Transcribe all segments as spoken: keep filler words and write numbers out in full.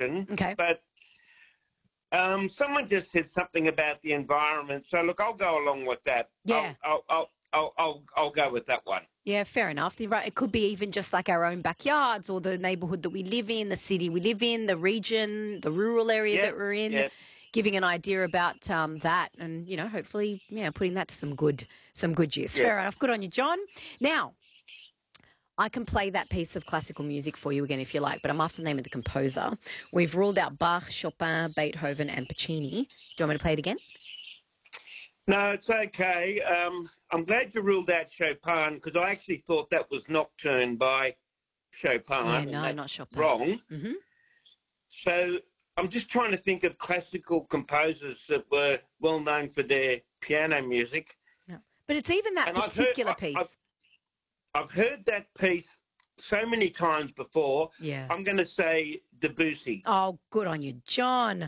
question. Okay. But um, someone just said something about the environment. So, look, I'll go along with that. Yeah. I'll, I'll, I'll, I'll, I'll go with that one. Yeah, fair enough. You're right. It could be even just like our own backyards or the neighbourhood that we live in, the city we live in, the region, the rural area Yep, that we're in, yep. giving an idea about um, that and, you know, hopefully, yeah, putting that to some good some good use. Yep. Fair enough. Good on you, John. Now, I can play that piece of classical music for you again if you like, but I'm after the name of the composer. We've ruled out Bach, Chopin, Beethoven and Puccini. Do you want me to play it again? No, it's okay. Um, I'm glad you ruled out Chopin because I actually thought that was Nocturne by Chopin. Yeah, and no, that's not Chopin. Wrong. Mm-hmm. So I'm just trying to think of classical composers that were well known for their piano music. Yeah. But it's even that And I've heard- particular I- piece. I've- I've heard that piece so many times before. Yeah. I'm going to say Debussy. Oh, good on you, John.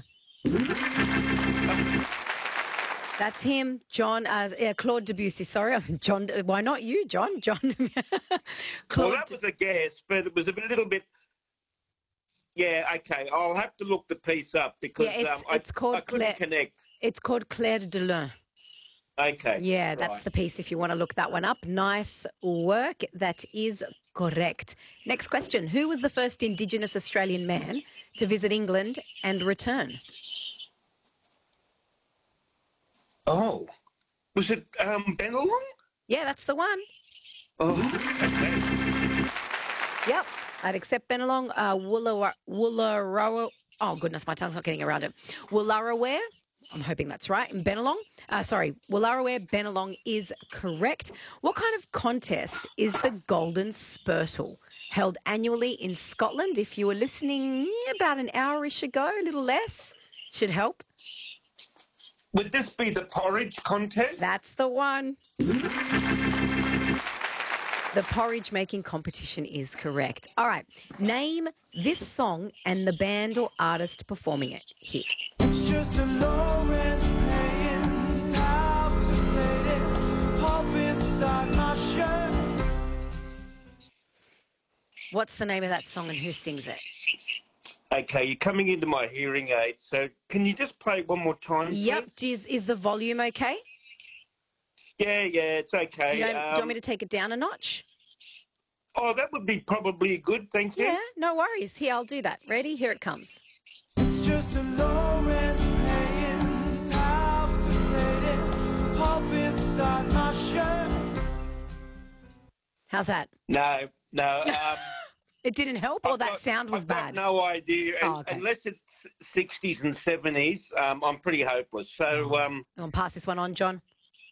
That's him, John, uh, yeah, Claude Debussy. Sorry, John. Why not you, John? John. Claude. Well, that was a guess, but it was a little bit. Yeah, okay. I'll have to look the piece up because Yeah, it's- um, I, it's called I couldn't Claire- connect. It's called Claire de Lune. Okay. Yeah, that's right. the piece if you want to look that one up. Nice work. That is correct. Next question. Who was the first Indigenous Australian man to visit England and return? Oh, was it um, Bennelong? Yeah, that's the one. Oh, okay. Yep, I'd accept Bennelong. Uh, Woollera, Woollera, oh, goodness, my tongue's not getting around it. Woollaraware, I'm hoping that's right, in Bennelong. Uh, sorry, Woollaraware, Bennelong is correct. What kind of contest is the Golden Spurtle? Held annually in Scotland. If you were listening yeah, about an hour-ish ago, a little less, should help. Would this be the porridge contest? That's the one. The porridge making competition is correct. All right. Name this song and the band or artist performing it. Here. It's just a low rent paying palpitating pop inside my shirt. What's the name of that song and who sings it? Okay, you're coming into my hearing aid, so can you just play it one more time, Yep. please? Is, is the volume okay? Yeah, yeah, it's okay. You don't, do you want Um, me to take it down a notch? Oh, that would be probably good, thank you. Yeah, no worries. Here, I'll do that. Ready? Here it comes. It's just a low rent paying palpitating pop inside my shirt. How's that? No, no. Um, It didn't help or I've that got- sound was I've got bad? no idea. Oh, And- okay. Unless it's sixties and seventies, um, I'm pretty hopeless. So, um, I'm going to pass this one on, John.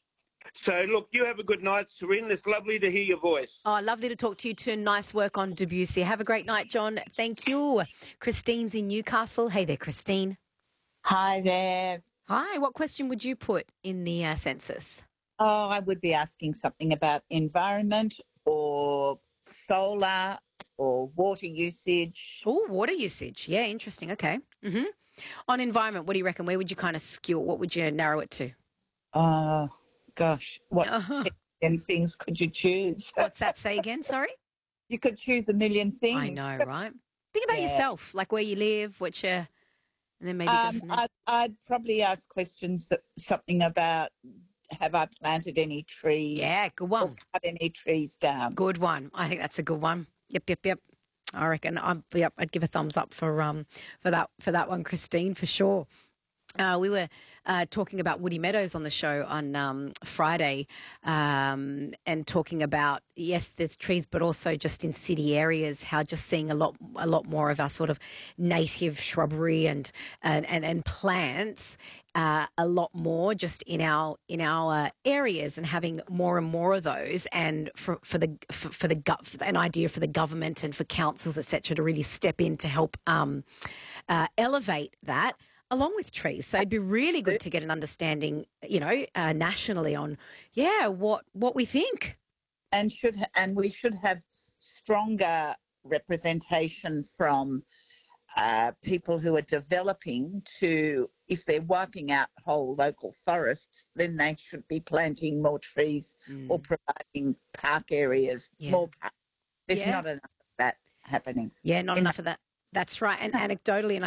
so look, you have a good night, Serene. It's lovely to hear your voice. Oh, lovely to talk to you too. Nice work on Debussy. Have a great night, John. Thank you. Christine's in Newcastle. Hey there, Christine. Hi there. Hi. What question would you put in the uh, census? Oh, I would be asking something about environment or solar or water usage. Oh, water usage. Yeah, interesting. Okay. Mm-hmm. On environment, what do you reckon? Where would you kind of skew it? What would you narrow it to? Oh, gosh. What Uh-huh. ten things could you choose? What's that say again? Sorry? You could choose a million things. I know, right? Think about Yeah. yourself, like where you live, what you, and then maybe go Um, from there. I'd, I'd probably ask questions that something about have I planted any trees Yeah, good or one. cut any trees down? Good one. I think that's a good one. Yep, yep, yep. I reckon. I'm, yep, I'd give a thumbs up for um for that for that one, Christine, for sure. Uh, we were uh, talking about Woody Meadows on the show on um, Friday, um, and talking about yes, there's trees, but also just in city areas, how just seeing a lot a lot more of our sort of native shrubbery and and and, and plants. Uh, a lot more just in our in our uh, areas and having more and more of those, and for for the for, for the gut for an idea for the government and for councils et cetera to really step in to help um, uh, elevate that along with trees. So it'd be really good to get an understanding, you know, uh, nationally on yeah what what we think. And should ha- and we should have stronger representation from uh, people who are developing to, if they're wiping out whole local forests, then they should be planting more trees or providing park areas, Yeah. more parks. There's Yeah. not enough of that happening. Yeah, not In- enough of that. That's right. And anecdotally, and I